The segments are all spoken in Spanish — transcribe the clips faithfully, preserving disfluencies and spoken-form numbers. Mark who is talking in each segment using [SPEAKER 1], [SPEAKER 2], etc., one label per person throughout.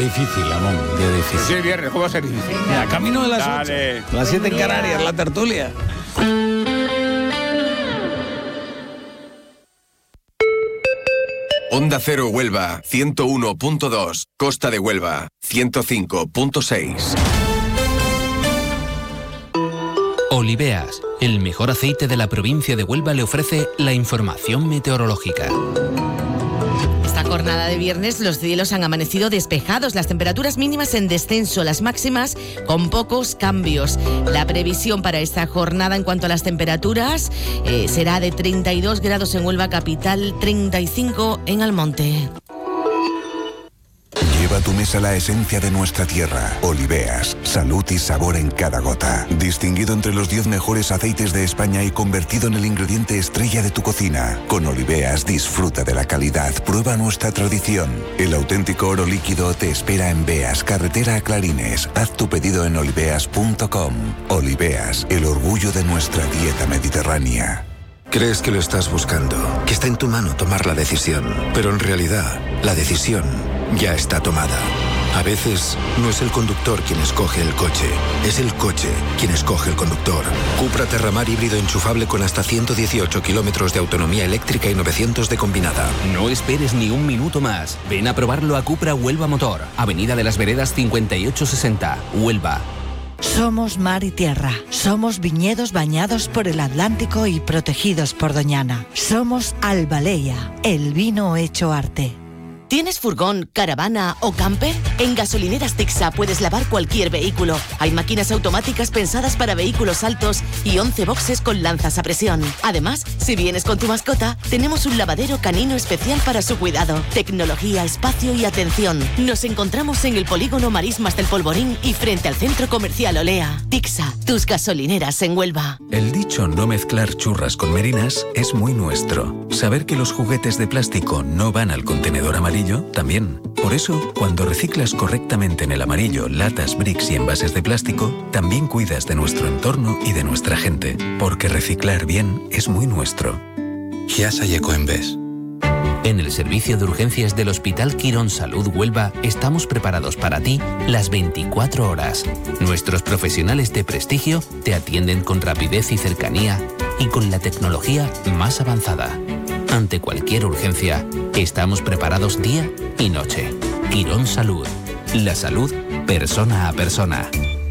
[SPEAKER 1] difícil, Amón, un día difícil.
[SPEAKER 2] Sí, viernes, ¿cómo va a ser difícil?
[SPEAKER 1] Mira, camino de las
[SPEAKER 2] Dale.
[SPEAKER 1] ocho, las siete en Canarias, la tertulia.
[SPEAKER 3] Onda Cero Huelva, ciento uno punto dos. Costa de Huelva, ciento cinco punto seis.
[SPEAKER 4] Oliveas, el mejor aceite de la provincia de Huelva, le ofrece la información meteorológica.
[SPEAKER 5] Esta jornada de viernes los cielos han amanecido despejados, las temperaturas mínimas en descenso, las máximas con pocos cambios. La previsión para esta jornada en cuanto a las temperaturas eh, será de treinta y dos grados en Huelva capital, treinta y cinco en Almonte.
[SPEAKER 6] Lleva a tu mesa la esencia de nuestra tierra. Oliveas, salud y sabor en cada gota. Distinguido entre los diez mejores aceites de España y convertido en el ingrediente estrella de tu cocina. Con Oliveas disfruta de la calidad, prueba nuestra tradición. El auténtico oro líquido te espera en Beas, carretera a Clarines. Haz tu pedido en oliveas punto com. Oliveas, el orgullo de nuestra dieta mediterránea.
[SPEAKER 7] Crees que lo estás buscando, que está en tu mano tomar la decisión, pero en realidad, la decisión ya está tomada. A veces, no es el conductor quien escoge el coche, es el coche quien escoge el conductor. Cupra Terramar híbrido enchufable con hasta ciento dieciocho kilómetros de autonomía eléctrica y novecientos de combinada.
[SPEAKER 4] No esperes ni un minuto más. Ven a probarlo a Cupra Huelva Motor, Avenida de las Veredas cincuenta y ocho sesenta, Huelva.
[SPEAKER 8] Somos mar y tierra. Somos viñedos bañados por el Atlántico y protegidos por Doñana. Somos Albaleya, el vino hecho arte.
[SPEAKER 5] ¿Tienes furgón, caravana o camper? En Gasolineras Tixa puedes lavar cualquier vehículo. Hay máquinas automáticas pensadas para vehículos altos y once boxes con lanzas a presión. Además, si vienes con tu mascota, tenemos un lavadero canino especial para su cuidado. Tecnología, espacio y atención. Nos encontramos en el polígono Marismas del Polvorín y frente al centro comercial Olea. Tixa, tus gasolineras en Huelva.
[SPEAKER 9] El dicho no mezclar churras con merinas es muy nuestro. Saber que los juguetes de plástico no van al contenedor amarillo también. Por eso, cuando reciclas correctamente en el amarillo latas, bricks y envases de plástico, también cuidas de nuestro entorno y de nuestra gente. Porque reciclar bien es muy nuestro.
[SPEAKER 7] Giasa y Ecoembes.
[SPEAKER 4] En el servicio de urgencias del Hospital Quirón Salud Huelva estamos preparados para ti las veinticuatro horas. Nuestros profesionales de prestigio te atienden con rapidez y cercanía y con la tecnología más avanzada. Ante cualquier urgencia, estamos preparados día y noche. Quirón Salud. La salud persona a persona.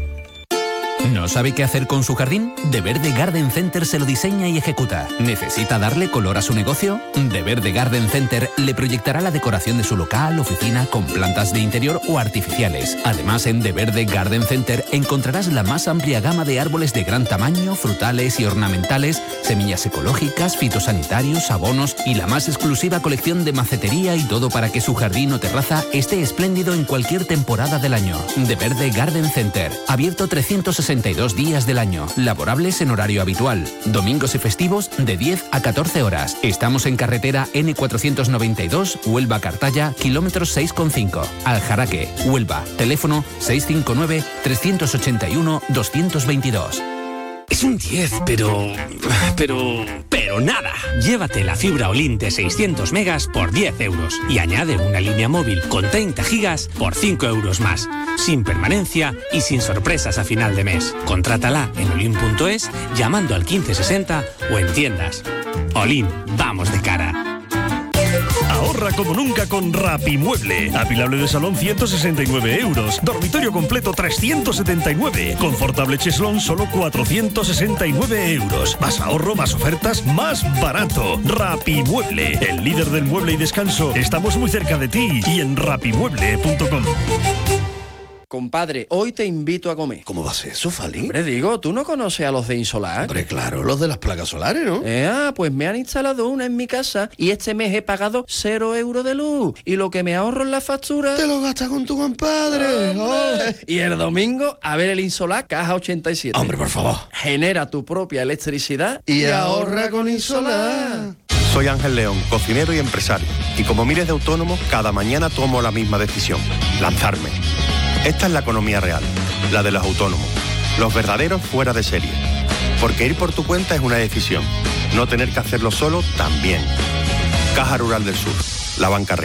[SPEAKER 4] ¿No sabe qué hacer con su jardín? De Verde Garden Center se lo diseña y ejecuta. ¿Necesita darle color a su negocio? De Verde Garden Center le proyectará la decoración de su local, oficina, con plantas de interior o artificiales. Además, en De Verde Garden Center encontrarás la más amplia gama de árboles de gran tamaño, frutales y ornamentales, semillas ecológicas, fitosanitarios, abonos y la más exclusiva colección de macetería y todo para que su jardín o terraza esté espléndido en cualquier temporada del año. De Verde Garden Center, abierto trescientos sesenta y dos días del año, laborables en horario habitual, domingos y festivos de diez a catorce horas. Estamos en carretera N cuatrocientos noventa y dos, Huelva-Cartaya, kilómetros seis coma cinco. Aljaraque, Huelva, teléfono seis cinco nueve, tres ocho uno, dos dos dos.
[SPEAKER 10] Es un diez, pero... pero... pero nada. Llévate la fibra Olin de seiscientos megas por diez euros y añade una línea móvil con treinta gigas por cinco euros más, sin permanencia y sin sorpresas a final de mes. Contrátala en olin punto es llamando al quince sesenta o en tiendas. Olin, vamos de cara.
[SPEAKER 11] Ahorra como nunca con Rapimueble. Apilable de salón ciento sesenta y nueve euros. Dormitorio completo trescientos setenta y nueve. Confortable cheslón solo cuatrocientos sesenta y nueve euros. Más ahorro, más ofertas, más barato. Rapimueble, el líder del mueble y descanso. Estamos muy cerca de ti y en rapimueble punto com.
[SPEAKER 12] Compadre, hoy te invito a comer.
[SPEAKER 13] ¿Cómo va a ser eso, Fali?
[SPEAKER 12] Hombre, digo, ¿tú no conoces a los de Insolar?
[SPEAKER 13] Hombre, claro, los de las placas solares, ¿no?
[SPEAKER 12] Eh, ah, pues me han instalado una en mi casa y este mes he pagado cero euros de luz. Y lo que me ahorro en la factura...
[SPEAKER 13] Te lo gastas con tu compadre.
[SPEAKER 12] Oh, y el domingo, a ver el Insolar Caja ochenta y siete.
[SPEAKER 13] Hombre, por favor.
[SPEAKER 12] Genera tu propia electricidad
[SPEAKER 13] y, y ahorra con Insolar.
[SPEAKER 14] Soy Ángel León, cocinero y empresario. Y como miles de autónomos, cada mañana tomo la misma decisión. Lanzarme. Esta es la economía real, la de los autónomos, los verdaderos fuera de serie. Porque ir por tu cuenta es una decisión, no tener que hacerlo solo también. Caja Rural del Sur, la banca real.